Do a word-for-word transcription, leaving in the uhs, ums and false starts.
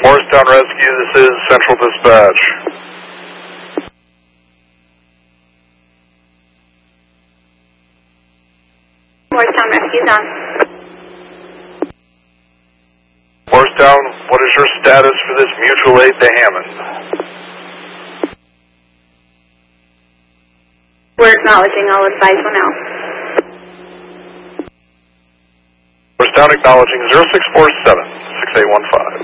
Morristown Rescue, this is Central Dispatch. Morristown Rescue's on. Morristown, what is your status for this mutual aid to Hammond? We're acknowledging all advice for now. Morristown acknowledging zero six four seven, six eight one five.